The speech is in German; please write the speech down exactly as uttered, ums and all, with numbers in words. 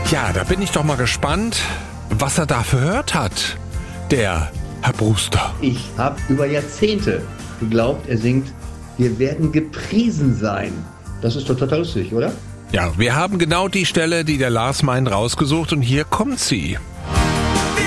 Ja, da bin ich doch mal gespannt, was er da gehört hat, der Herr Brewster. Ich habe über Jahrzehnte geglaubt, er singt, wir werden gepriesen sein. Das ist doch total lustig, oder? Ja, wir haben genau die Stelle, die der Lars meint, rausgesucht und hier kommt sie.